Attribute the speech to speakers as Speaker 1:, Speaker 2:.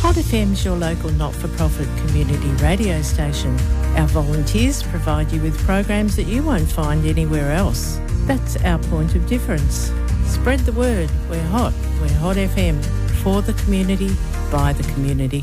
Speaker 1: Hot FM's your local not-for-profit community radio station. Our volunteers provide you with programs that you won't find anywhere else. That's our point of difference. Spread the word. We're Hot FM. For the community, by the community.